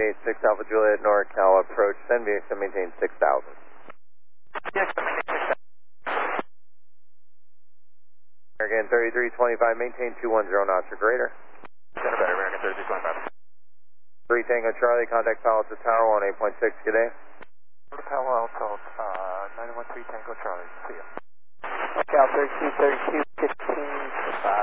indicate 6 Alpha Juliet NorCal approach, send VXM maintain 6,000. Yes, maintain 6,000. American 3325, maintain 210 knots or greater. Center better, American 3325. 3 Tango Charlie, contact Palo Alto Tower 18.6, good day. Palo Alto, 913 Tango Charlie, see ya. Cal 3232, 15,